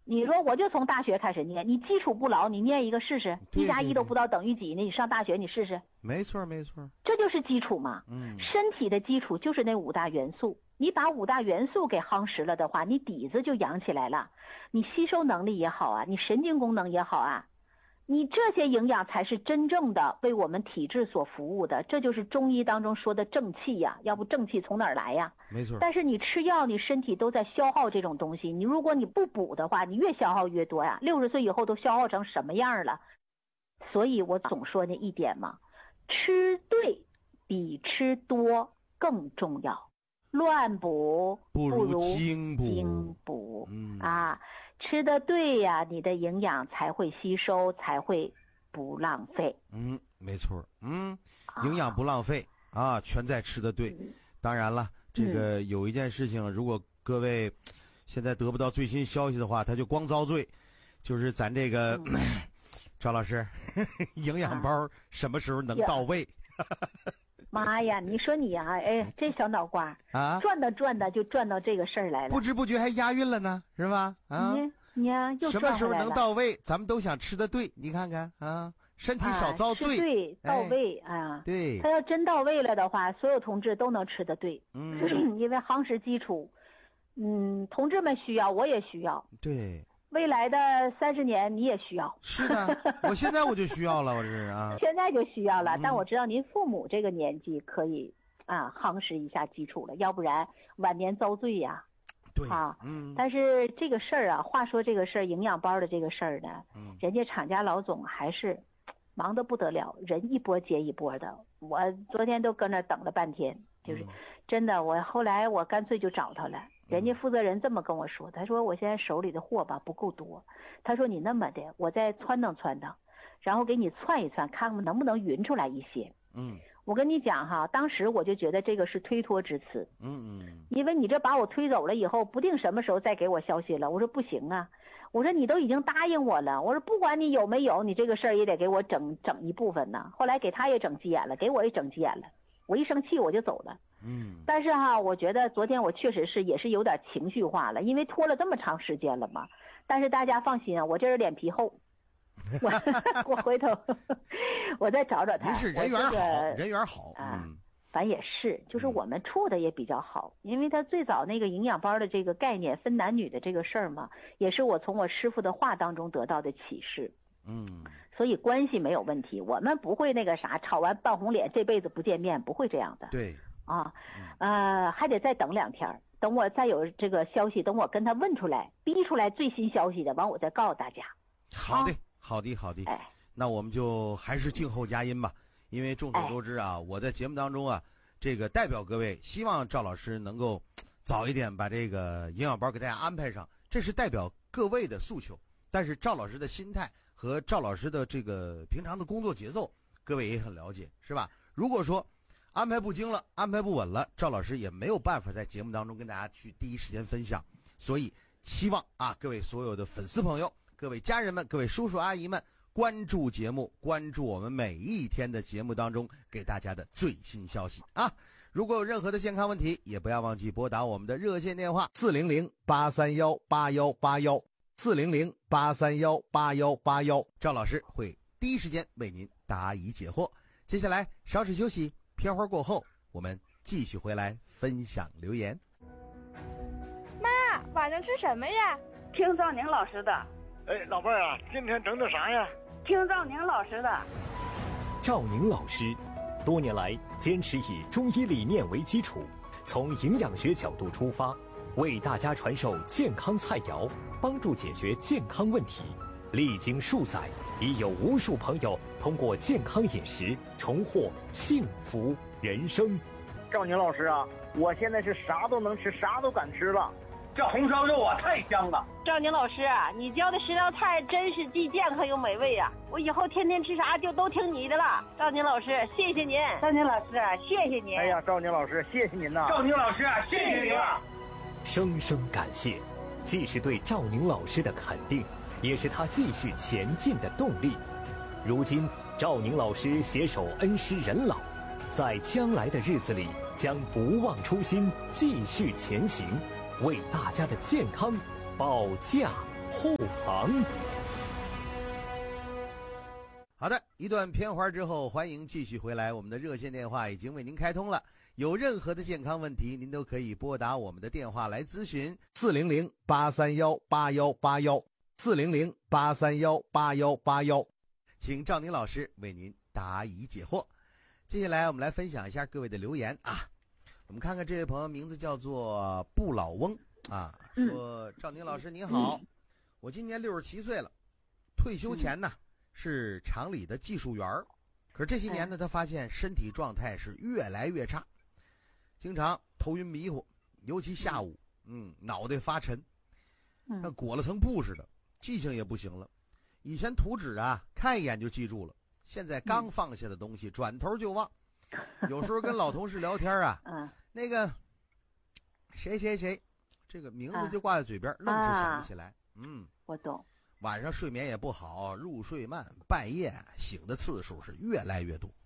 你说我就从大学开始念，你基础不牢，你念一个试试，1+1都不知道等于几呢？你上大学你试试。 没错没错， 这就是基础嘛。身体的基础就是那5大元素，你把5大元素给夯实了的话，你底子就养起来了，你吸收能力也好啊，你神经功能也好啊，你这些营养才是真正的为我们体质所服务的，这就是中医当中说的正气呀，要不正气从哪儿来呀？ 没错。 但是你吃药，你身体都在消耗这种东西，你如果你不补的话，你越消耗越多呀，60岁以后都消耗成什么样了？所以我总说那一点嘛，吃对比吃多更重要，乱补不如精补啊。吃的对呀，你的营养才会吸收，才会不浪费。 没错。营养不浪费啊，全在吃的对。当然了，这个有一件事情，如果各位现在得不到最新消息的话，他就光遭罪，就是咱这个赵老师营养包什么时候能到位？ 妈呀，你说你啊，哎，这小脑瓜啊， 转的就转到这个事儿来了， 不知不觉还押韵了呢，是吧？啊， 你啊，又什么时候能到位？咱们都想吃的对，你看看啊，身体少遭罪， 吃对到位啊。 对， 他要真到位了的话，所有同志都能吃得对。因为夯实基础，同志们需要，我也需要。 对。 未来的30年你也需要。 是的，我现在我就需要了，我这是啊。 现在就需要了，但我知道您父母这个年纪可以夯实一下基础了，要不然晚年遭罪呀。 对啊，但是这个事儿啊，话说这个事儿，营养包的这个事儿呢，人家厂家老总还是忙得不得了，人一波接一波的。我昨天都搁那等了半天，就是真的，我后来我干脆就找他了。人家负责人这么跟我说，他说我现在手里的货吧不够多，他说你那么的，我再撺掇，然后给你窜一窜，看看能不能匀出来一些。我跟你讲哈，当时我就觉得这个是推脱之词。因为你这把我推走了以后，不定什么时候再给我消息了。我说不行啊，我说你都已经答应我了，我说不管你有没有，你这个事儿也得给我整一部分呢。后来给他也整急眼了，给我也整急眼了。我一生气我就走了。但是哈，我觉得昨天我确实也是有点情绪化了，因为拖了这么长时间了嘛。但是大家放心啊，我这人脸皮厚，我回头我再找找他。 您是人缘好，人缘好啊。咱也是，就是我们处的也比较好，因为他最早那个营养包的这个概念分男女的这个事儿嘛，也是我从我师傅的话当中得到的启示。所以关系没有问题，我们不会那个啥吵完扮红脸这辈子不见面，不会这样的。 对啊，还得再等2天，等我再有这个消息，等我跟他问出来，逼出来最新消息的，完我再告诉大家。 好的，好的，好的。那我们就还是静候佳音吧。因为众所周知啊，我在节目当中啊，这个代表各位，希望赵老师能够早一点把这个营养包给大家安排上，这是代表各位的诉求。但是赵老师的心态和赵老师的这个平常的工作节奏，各位也很了解，是吧？如果说安排不精了，安排不稳了，赵老师也没有办法在节目当中跟大家去第一时间分享。所以希望啊，各位所有的粉丝朋友、各位家人们、各位叔叔阿姨们，关注节目，关注我们每一天的节目当中给大家的最新消息啊！如果有任何的健康问题，也不要忘记拨打我们的热线电话400-831-8181，400-831-8181，赵老师会第一时间为您答疑解惑。接下来稍事休息，片花过后，我们继续回来分享留言。 妈，晚上吃什么呀？ 听赵宁老师的。 哎，老伴儿啊，今天整的啥呀？ 听赵宁老师的。 赵宁老师多年来坚持以中医理念为基础，从营养学角度出发，为大家传授健康菜肴，帮助解决健康问题。历经数载，已有无数朋友通过健康饮食重获幸福人生。 赵宁老师啊，我现在是啥都能吃，啥都敢吃了。 这红烧肉啊，太香了！ 赵宁老师啊，你教的食疗菜真是既健康又美味呀！我以后天天吃啥就都听你的了。赵宁老师，谢谢您。赵宁老师，谢谢您。 哎呀，赵宁老师，谢谢您呐！ 赵宁老师，谢谢您了。 声声感谢，既是对赵宁老师的肯定，也是他继续前进的动力。如今，赵宁老师携手恩师人老，在将来的日子里将不忘初心，继续前行，为大家的健康保驾护航。 好的，一段片花之后，欢迎继续回来。我们的热线电话已经为您开通了，有任何的健康问题，您都可以拨打我们的电话来咨询，400-831-8181，400-831-8181，请赵宁老师为您答疑解惑。接下来我们来分享一下各位的留言啊。我们看看这位朋友名字叫做不老翁啊，说赵宁老师您好，我今年67岁了，退休前呢是厂里的技术员，可是这些年呢他发现身体状态是越来越差，经常头晕迷糊，尤其下午脑袋发沉，像裹了层布似的，记性也不行了。以前图纸啊看一眼就记住了，现在刚放下的东西转头就忘。有时候跟老同事聊天啊那个谁谁谁这个名字就挂在嘴边，愣是想不起来。 我懂。 晚上睡眠也不好，入睡慢，半夜醒的次数是越来越多。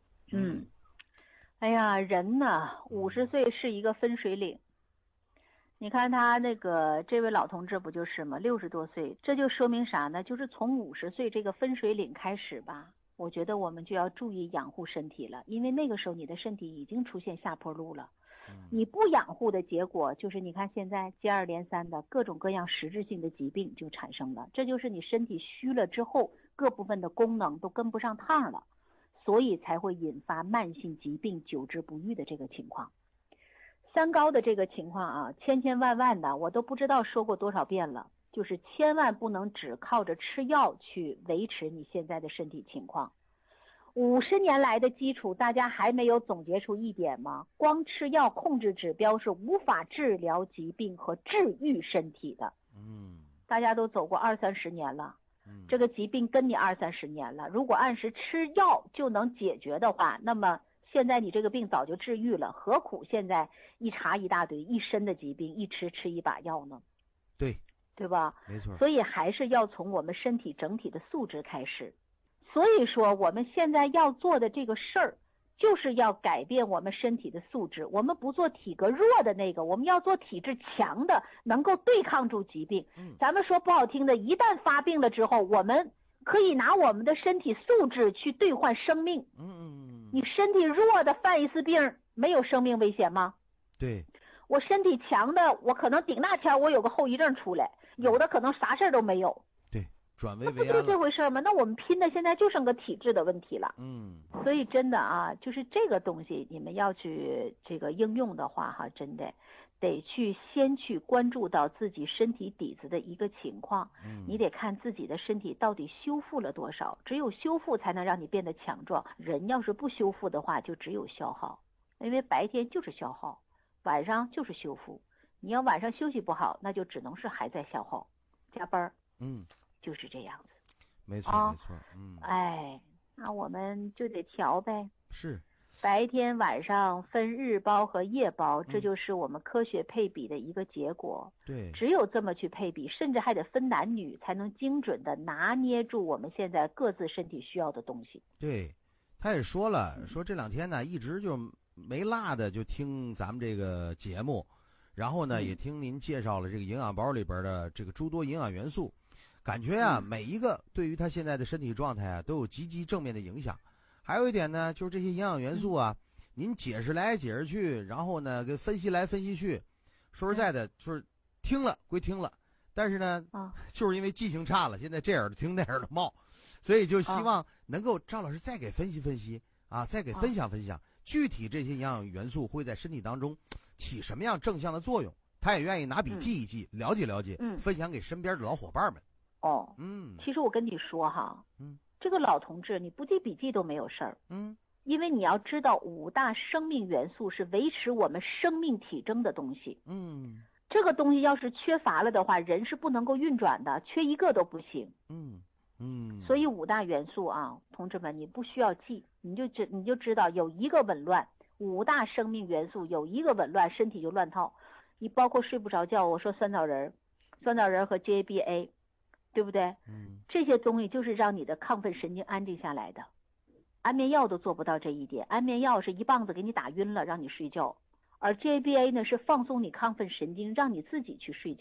哎呀，人呢，50岁是一个分水岭。你看他那个这位老同志不就是吗？60多岁，这就说明啥呢？就是从50岁这个分水岭开始吧，我觉得我们就要注意养护身体了，因为那个时候你的身体已经出现下坡路了。你不养护的结果就是你看现在接二连三的各种各样实质性的疾病就产生了，这就是你身体虚了之后各部分的功能都跟不上趟了，所以才会引发慢性疾病久治不愈的这个情况。三高的这个情况啊，千千万万的我都不知道说过多少遍了，就是千万不能只靠着吃药去维持你现在的身体情况。50年来的基础，大家还没有总结出一点吗？光吃药控制指标是无法治疗疾病和治愈身体的。大家都走过20-30年了，这个疾病跟你20-30年了，如果按时吃药就能解决的话，那么现在你这个病早就治愈了，何苦现在一查一大堆一身的疾病，一吃一把药呢？对吧？ 没错。 所以还是要从我们身体整体的素质开始。所以说我们现在要做的这个事儿，就是要改变我们身体的素质。我们不做体格弱的那个，我们要做体质强的，能够对抗住疾病。咱们说不好听的，一旦发病了之后，我们可以拿我们的身体素质去兑换生命。你身体弱的犯一次病，没有生命危险吗？ 对。 我身体强的，我可能顶那天我有个后遗症出来，有的可能啥事儿都没有。 转危为安了， 那不就这回事吗？那我们拼的现在就剩个体质的问题了。所以真的啊，就是这个东西你们要去这个应用的话哈，真的得先去关注到自己身体底子的一个情况。你得看自己的身体到底修复了多少，只有修复才能让你变得强壮。人要是不修复的话，就只有消耗，因为白天就是消耗，晚上就是修复。你要晚上休息不好，那就只能是还在消耗，加班。就是这样子。 没错没错。 那我们就得调呗。 是。 白天晚上分日包和夜包，这就是我们科学配比的一个结果。 对。 只有这么去配比，甚至还得分男女，才能精准的拿捏住我们现在各自身体需要的东西。 对。他也说了，说这2天呢一直就没落的就听咱们这个节目，然后呢也听您介绍了这个营养包里边的这个诸多营养元素，感觉啊每一个对于他现在的身体状态啊都有积极正面的影响。还有一点呢，就是这些营养元素啊，您解释来解释去，然后呢跟分析来分析去，说实在的，就是听了归听了，但是呢就是因为记性差了，现在这耳朵听那耳朵冒，所以就希望能够赵老师再给分析分析啊，再给分享分享具体这些营养元素会在身体当中起什么样正向的作用，他也愿意拿笔记一记，了解了解，分享给身边的老伙伴们。 其实我跟你说哈，这个老同志你不记笔记都没有事儿。因为你要知道5大生命元素是维持我们生命体征的东西。这个东西要是缺乏了的话，人是不能够运转的，缺一个都不行。所以5大元素啊，同志们你不需要记，你就知道有一个紊乱，5大生命元素有一个紊乱，身体就乱套。你包括睡不着觉，我说酸枣仁和 GABA， 对不对？这些东西就是让你的亢奋神经安定下来的。安眠药都做不到这一点，安眠药是一棒子给你打晕了让你睡觉，而 GABA 呢是放松你亢奋神经，让你自己去睡觉。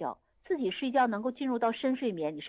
自己睡觉能够进入到深睡眠，你是